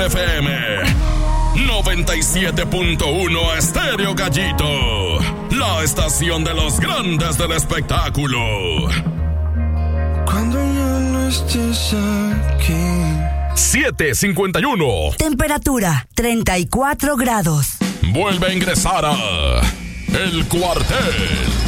FM 97.1 Estéreo Gallito, la estación de los grandes del espectáculo. Cuando ya no estés aquí. 7:51. Temperatura 34 grados. Vuelve a ingresar a El Cuartel.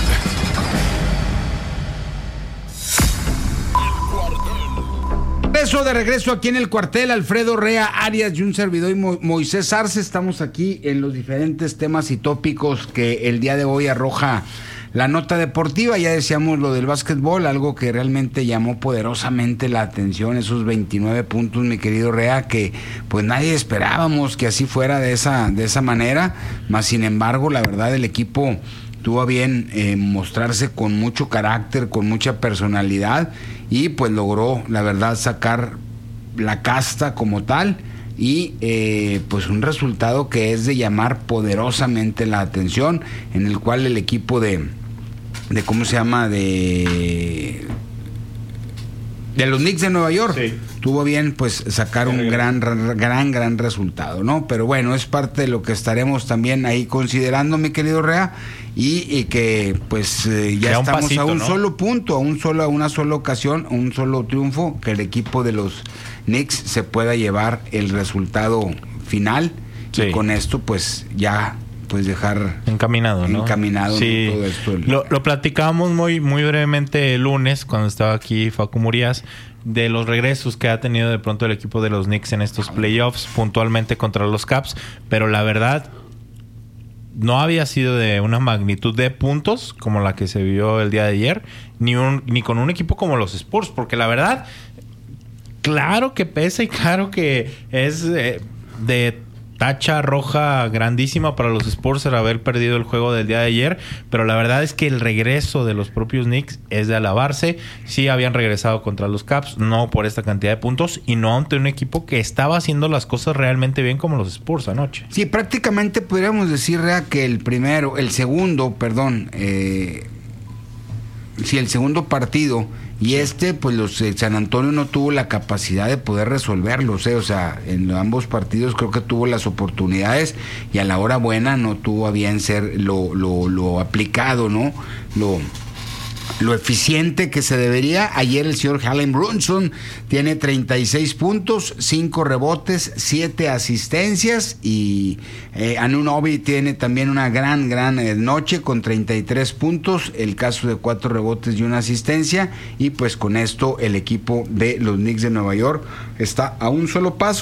De regreso aquí en El Cuartel, Alfredo Rea Arias y un servidor Moisés Arce. Estamos aquí en los diferentes temas y tópicos que el día de hoy arroja la nota deportiva. Ya decíamos lo del básquetbol, algo que realmente llamó poderosamente la atención, esos 29 puntos, mi querido Rea, que pues nadie esperábamos que así fuera de esa manera, más sin embargo, la verdad, el equipo tuvo a bien mostrarse con mucho carácter, con mucha personalidad, y pues logró, la verdad, sacar la casta como tal, y pues un resultado que es de llamar poderosamente la atención, en el cual el equipo de ¿cómo se llama? De los Knicks de Nueva York, sí, tuvo bien pues sacar un gran resultado, ¿no? Pero bueno, es parte de lo que estaremos también ahí considerando, mi querido Rea, y que pues ya estamos pasito, a un, ¿no?, solo punto, a una sola ocasión, a un solo triunfo, que el equipo de los Knicks se pueda llevar el resultado final, sí, y con esto pues ya pues dejar encaminado, ¿no? Sí. Todo esto. Lo platicábamos muy brevemente el lunes cuando estaba aquí Facu Murías, de los regresos que ha tenido de pronto el equipo de los Knicks en estos playoffs, puntualmente contra los Caps, pero la verdad no había sido de una magnitud de puntos como la que se vio el día de ayer, ni con un equipo como los Spurs, porque la verdad, claro que pesa y claro que es de tacha roja grandísima para los Spurs el haber perdido el juego del día de ayer, pero la verdad es que el regreso de los propios Knicks es de alabarse. Sí habían regresado contra los Caps, no por esta cantidad de puntos y no ante un equipo que estaba haciendo las cosas realmente bien como los Spurs anoche. Sí, prácticamente podríamos decir, Rea, que el segundo partido y pues los San Antonio no tuvo la capacidad de poder resolverlos, o sea, en ambos partidos creo que tuvo las oportunidades y a la hora buena no tuvo a bien ser lo aplicado, ¿no? Lo eficiente que se debería. Ayer el señor Jalen Brunson tiene 36 puntos, 5 rebotes, 7 asistencias, y Anunoby tiene también una gran noche con 33 puntos, el caso de 4 rebotes y una asistencia, y pues con esto el equipo de los Knicks de Nueva York está a un solo paso